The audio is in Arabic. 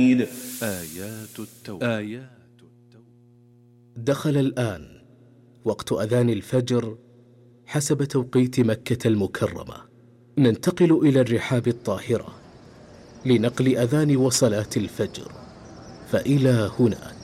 آيات التوبة. دخل الآن وقت أذان الفجر حسب توقيت مكة المكرمة. ننتقل إلى الرحاب الطاهرة لنقل أذان وصلاة الفجر، فإلى هنا